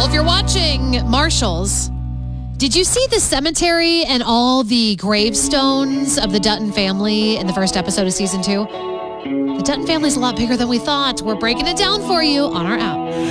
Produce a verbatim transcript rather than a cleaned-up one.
if you're watching Marshalls, did you see the cemetery and all the gravestones of the Dutton family in the first episode of season two? The Dutton family's a lot bigger than we thought. We're breaking it down for you on our app.